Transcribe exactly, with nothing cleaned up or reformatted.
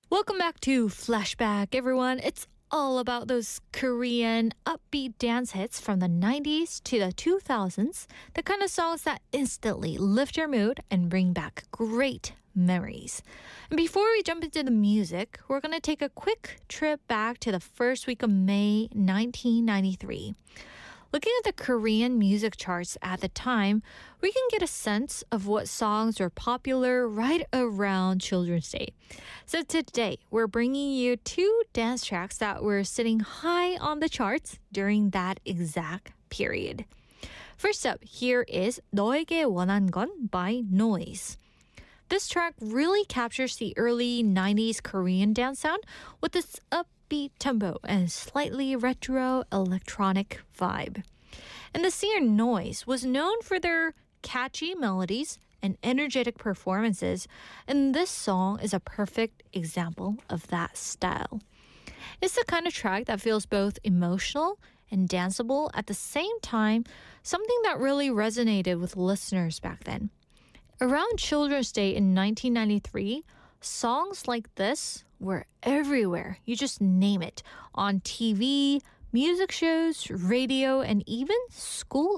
Welcome back to Flashback, everyone. It's all about those Korean upbeat dance hits from the nineties to the two thousands, the kind of songs that instantly lift your mood and bring back great memories. And before we jump into the music, we're going to take a quick trip back to the first week of May nineteen ninety-three. Looking at the Korean music charts at the time, we can get a sense of what songs were popular right around Children's Day. So today, we're bringing you two dance tracks that were sitting high on the charts during that exact period. First up, here is 너에게 원한 건 by Noise. This track really captures the early nineties Korean dance sound with its upbeat tempo and slightly retro electronic vibe. And the singer Noise was known for their catchy melodies and energetic performances, and this song is a perfect example of that style. It's the kind of track that feels both emotional and danceable at the same time, something that really resonated with listeners back then. Around Children's Day in nineteen ninety-three, songs like this were everywhere. You just name it. On T V, music shows, radio, and even school